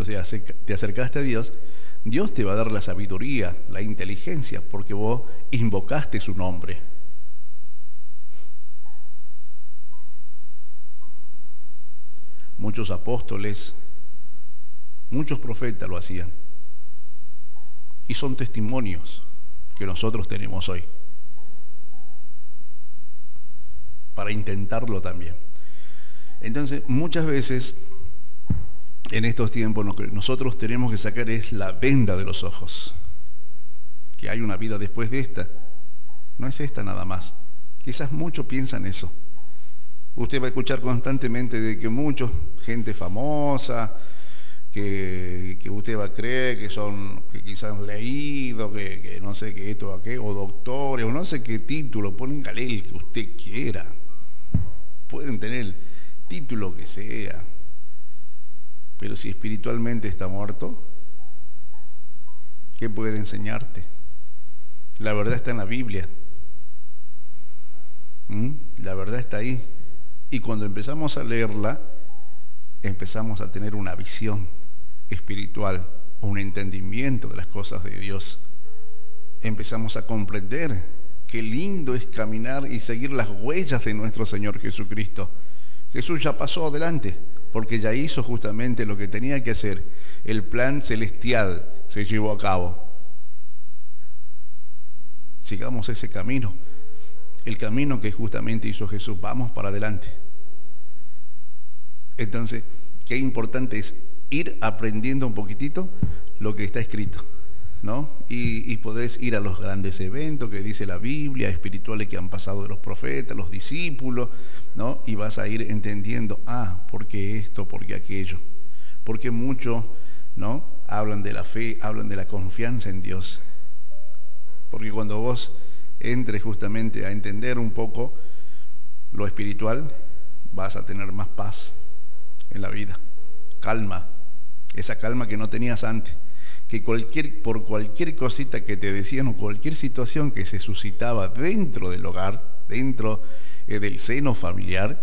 cuando te acercaste a Dios, Dios te va a dar la sabiduría, la inteligencia, porque vos invocaste su nombre. Muchos apóstoles, muchos profetas lo hacían. Y son testimonios que nosotros tenemos hoy, para intentarlo también. Entonces, muchas veces, en estos tiempos, lo que nosotros tenemos que sacar es la venda de los ojos. Que hay una vida después de esta. No es esta nada más. Quizás muchos piensan eso. Usted va a escuchar constantemente de que mucha gente famosa, que usted va a creer que son, que quizás han leído, que no sé qué esto o aquello, o doctores, o no sé qué título, póngale el que usted quiera. Pueden tener el título que sea, pero si espiritualmente está muerto, ¿qué puede enseñarte? La verdad está en la Biblia. La verdad está ahí. Y cuando empezamos a leerla, empezamos a tener una visión espiritual, un entendimiento de las cosas de Dios. Empezamos a comprender qué lindo es caminar y seguir las huellas de nuestro Señor Jesucristo. Jesús ya pasó adelante, porque ya hizo justamente lo que tenía que hacer. El plan celestial se llevó a cabo. Sigamos ese camino, el camino que justamente hizo Jesús. Vamos para adelante. Entonces, qué importante es ir aprendiendo un poquitito lo que está escrito, ¿no? Y podés ir a los grandes eventos que dice la Biblia, espirituales que han pasado de los profetas, los discípulos, ¿no? Y vas a ir entendiendo, ¿por qué esto? ¿Por qué aquello? Porque muchos, ¿no?, hablan de la fe, hablan de la confianza en Dios. Porque cuando vos entres justamente a entender un poco lo espiritual, vas a tener más paz en la vida, calma, esa calma que no tenías antes, que por cualquier cosita que te decían o cualquier situación que se suscitaba dentro del hogar, dentro del seno familiar,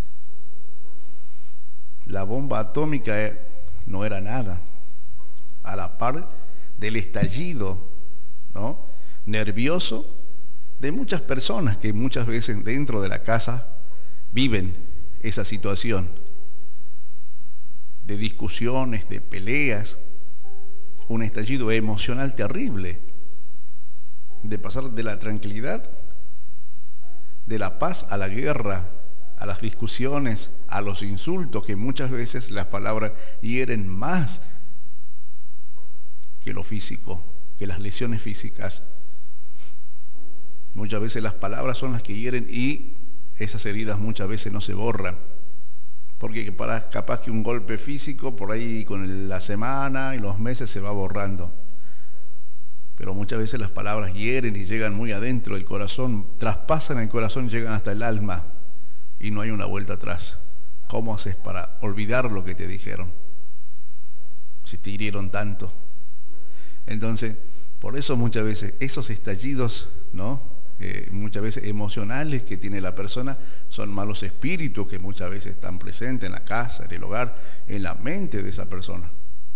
la bomba atómica no era nada, a la par del estallido, ¿no?, nervioso de muchas personas que muchas veces dentro de la casa viven esa situación de discusiones, de peleas, un estallido emocional terrible, de pasar de la tranquilidad, de la paz a la guerra, a las discusiones, a los insultos, que muchas veces las palabras hieren más que lo físico, que las lesiones físicas. Muchas veces las palabras son las que hieren y esas heridas muchas veces no se borran. Porque capaz que un golpe físico por ahí con la semana y los meses se va borrando. Pero muchas veces las palabras hieren y llegan muy adentro del corazón, traspasan el corazón, llegan hasta el alma y no hay una vuelta atrás. ¿Cómo haces para olvidar lo que te dijeron? Si te hirieron tanto. Entonces, por eso muchas veces esos estallidos, ¿no?, muchas veces emocionales que tiene la persona, son malos espíritus que muchas veces están presentes en la casa, en el hogar, en la mente de esa persona.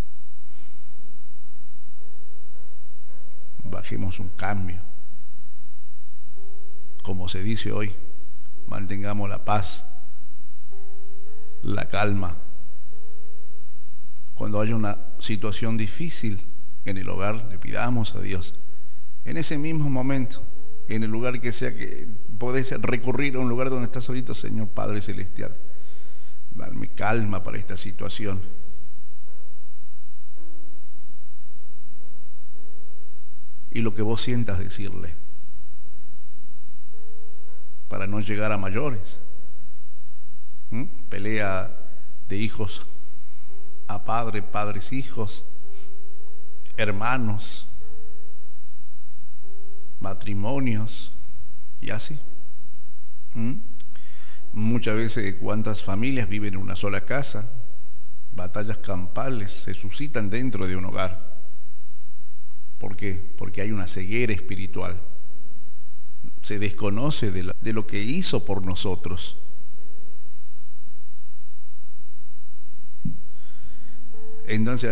Bajemos un cambio. Como se dice hoy, mantengamos la paz, la calma. Cuando haya una situación difícil en el hogar, le pidamos a Dios, en ese mismo momento, en el lugar que sea, que podés recurrir a un lugar donde estás solito, Señor Padre Celestial, dame calma para esta situación. Y lo que vos sientas decirle, para no llegar a mayores. Pelea de hijos a padre, padres, hijos, hermanos, matrimonios y así. Muchas veces cuántas familias viven en una sola casa, batallas campales se suscitan dentro de un hogar. ¿Por qué? Porque hay una ceguera espiritual. Se desconoce de lo que hizo por nosotros. Entonces